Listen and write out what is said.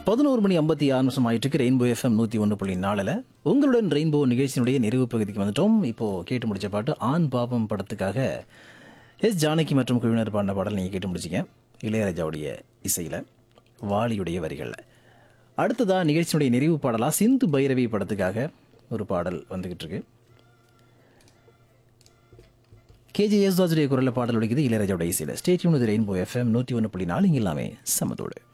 11:56 ஆயிட்டுக்கு rainbow FM 101.4 உங்களுடன் rainbow நிகழ்ச்சியினுடைய நிறைவு பகுதிக்கு வந்துட்டோம். இப்போ கேட்டு முடிச்ச பாட்டு ஆண் பாவம் படத்துக்காக எஸ் ஜானகி மற்றும் குழுவினர் பாடின பாடல் நீங்கள் கேட்டு முடிச்சிங்க. இளையராஜாவுடைய இசையில், வாலியுடைய வரிகளில். அடுத்ததா நிகழ்ச்சியினுடைய நிறைவு பாடலாக சிந்து பைரவி படத்துக்காக ஒரு பாடல் வந்துகிட்டு இருக்கு. கேஜே யேசுதாஸுடைய குரலில் பாடல் ஒலிக்குது இளையராஜாவுடைய இசையில். Stay tune with rainbow FM 101.4 இங்கே எல்லாமே சமத்தோடு.